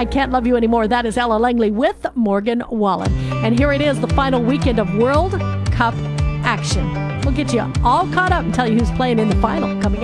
I Can't Love You Anymore. That is Ella Langley with Morgan Wallen. And here it is, the final weekend of World Cup action. We'll get you all caught up and tell you who's playing in the final coming up.